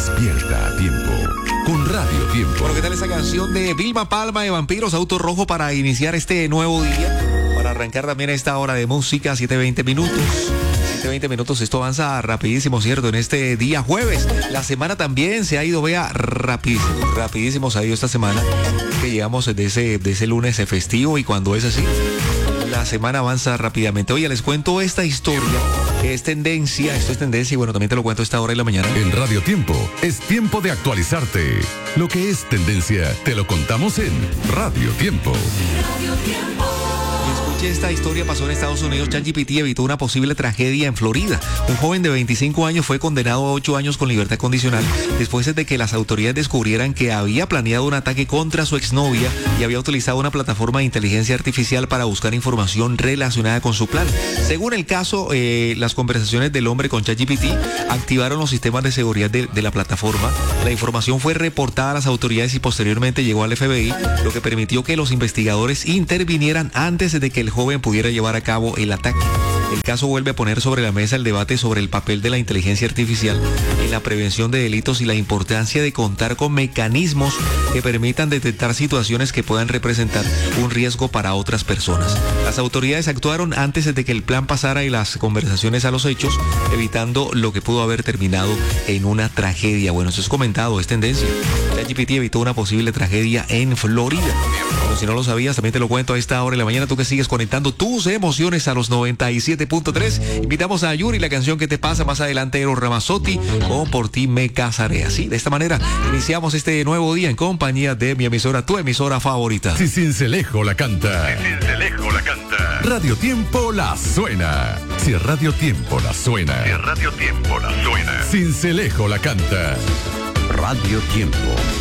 Despierta a tiempo con Radio Tiempo. Bueno, ¿qué tal esa canción de Vilma Palma de Vampiros, Auto Rojo, para iniciar este nuevo día? Para arrancar también esta hora de música, 7:20 minutos. 7:20 minutos, esto avanza rapidísimo, ¿cierto? En este día jueves. La semana también se ha ido, vea, rapidísimo se ha ido esta semana. Que llegamos de ese lunes festivo, y cuando es así, la semana avanza rápidamente. Oye, les cuento esta historia que es tendencia, esto es tendencia, y bueno, también te lo cuento a esta hora de la mañana. En Radio Tiempo es tiempo de actualizarte. Lo que es tendencia te lo contamos en Radio Tiempo. Radio Tiempo. Esta historia pasó en Estados Unidos. ChatGPT evitó una posible tragedia en Florida. Un joven de 25 años fue condenado a 8 años con libertad condicional después de que las autoridades descubrieran que había planeado un ataque contra su exnovia y había utilizado una plataforma de inteligencia artificial para buscar información relacionada con su plan. Según el caso, las conversaciones del hombre con ChatGPT activaron los sistemas de seguridad de la plataforma. La información fue reportada a las autoridades y posteriormente llegó al FBI, lo que permitió que los investigadores intervinieran antes de que el joven pudiera llevar a cabo el ataque. El caso vuelve a poner sobre la mesa el debate sobre el papel de la inteligencia artificial en la prevención de delitos y la importancia de contar con mecanismos que permitan detectar situaciones que puedan representar un riesgo para otras personas. Las autoridades actuaron antes de que el plan pasara y las conversaciones a los hechos, evitando lo que pudo haber terminado en una tragedia. Bueno, eso es comentado, es tendencia. ChatGPT evitó una posible tragedia en Florida. Bueno, si no lo sabías, también te lo cuento a esta hora de la mañana. Tú que sigues conectando tus emociones a los 97.3. Invitamos a Yuri, la canción que te pasa más adelante, Eros Ramazzotti, con Por ti me casaré. Así, de esta manera, iniciamos este nuevo día en compañía de mi emisora, tu emisora favorita. Si Cincelejo la canta. Si Cincelejo la canta. Radio Tiempo la suena. Si Radio Tiempo la suena. Si Radio Tiempo la suena. Cincelejo la canta. Radio Tiempo.